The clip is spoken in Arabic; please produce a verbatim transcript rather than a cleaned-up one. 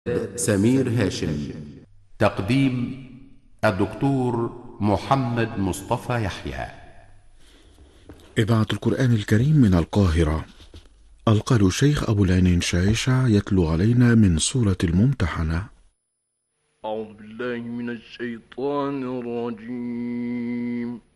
سمير هاشم. تقديم الدكتور محمد مصطفى يحيى. إذاعة القرآن الكريم من القاهرة. القارئ الشيخ أبو العينين شايشة يتلو علينا من سورة الممتحنة. أعوذ بالله من الشيطان الرجيم.